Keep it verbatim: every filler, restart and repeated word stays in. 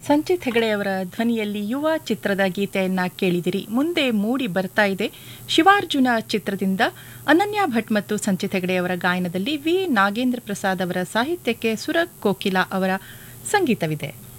ಸಂಚಿತ್ ಹೆಗಡೆಯವರ ಧ್ವನಿಯಲ್ಲಿ ಯುವ ಚಿತ್ರದ ಗೀತೆಯನ್ನ ಕೇಳಿದಿರಿ. ಮುಂದೆ ಮೂಡಿ ಬರ್ತಾ ಇದೆ ಶಿವಾರ್ಜುನ ಚಿತ್ರದಿಂದ ಅನನ್ಯ ಭಟ್ ಮತ್ತು ಸಂಚಿತ್ ಹೆಗಡೆಯವರ ಗಾಯನದಲ್ಲಿ ವಿ ನಾಗೇಂದ್ರ ಪ್ರಸಾದ್ ಅವರ ಸಾಹಿತ್ಯಕ್ಕೆ ಸುರ ಕೋಕಿಲಾ ಅವರ ಸಂಗೀತವಿದೆ.